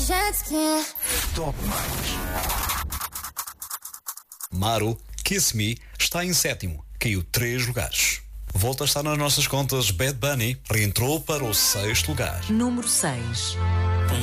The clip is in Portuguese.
Top mais. Maru, Kiss Me, está em sétimo, caiu 3 lugares. Volta a estar nas nossas contas. Bad Bunny reentrou para o 6º lugar. Número 6.